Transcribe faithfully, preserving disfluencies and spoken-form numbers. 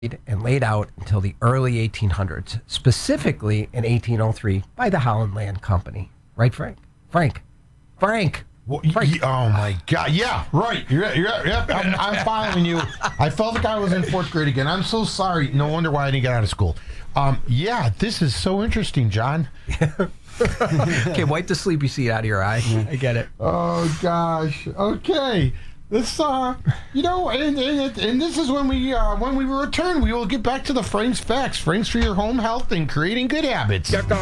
and laid out until the early eighteen hundreds, specifically in eighteen oh three by the Holland Land Company. Right, Frank? Frank. Frank. Well, y- y- oh my God! Yeah, right. You're, you're, yep. I'm, I'm following you. I felt like I was in fourth grade again. I'm so sorry. No wonder why I didn't get out of school. Um, yeah, this is so interesting, John. Okay, wipe the sleepy seat out of your eye. I get it. Oh gosh. Okay. This, uh, you know, and, and and this is when we uh, when we return, we will get back to the Frank's Facts. Frank's for your home health and creating good habits.